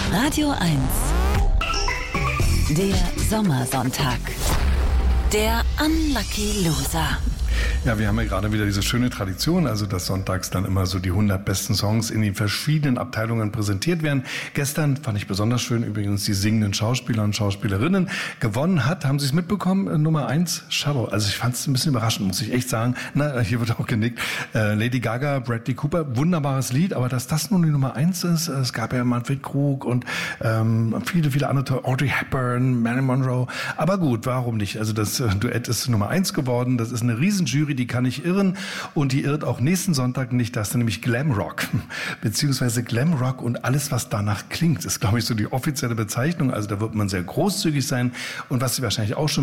Radio 1. Der Sommersonntag. Der Unlucky Loser. Ja, wir haben ja gerade wieder diese schöne Tradition, also dass sonntags dann immer so die 100 besten Songs in den verschiedenen Abteilungen präsentiert werden. Gestern fand ich besonders schön übrigens die singenden Schauspieler und Schauspielerinnen. Gewonnen hat, haben Sie es mitbekommen, Nummer 1, Shallow. Also ich fand es ein bisschen überraschend, muss ich echt sagen. Na, hier wird auch genickt. Lady Gaga, Bradley Cooper, wunderbares Lied, aber dass das nun die Nummer 1 ist, es gab ja Manfred Krug und viele andere, Audrey Hepburn, Marilyn Monroe. Aber gut, warum nicht? Also das Duett ist Nummer 1 geworden, das ist eine Riesenjury, die kann nicht irren und die irrt auch nächsten Sonntag nicht, das ist nämlich Glamrock, beziehungsweise Glamrock und alles, was danach klingt, ist, glaube ich, so die offizielle Bezeichnung, also da wird man sehr großzügig sein und was Sie wahrscheinlich auch schon